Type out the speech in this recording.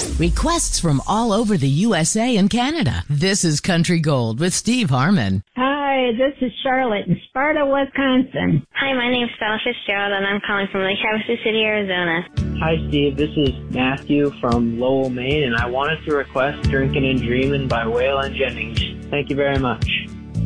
Requests from all over the USA and Canada. This is Country Gold with Steve Harmon. Hi, this is Charlotte in Sparta, Wisconsin. Hi, my name's Stella Fitzgerald, and I'm calling from Lake Havasu City, Arizona. Hi, Steve. This is Matthew from Lowell, Maine, and I wanted to request Drinkin' and Dreamin' by Waylon Jennings. Thank you very much.